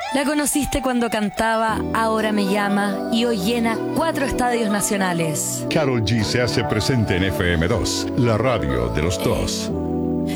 La conociste cuando cantaba Ahora me llama y hoy llena 4 estadios nacionales. Karol G se hace presente en FM2, la radio de los dos.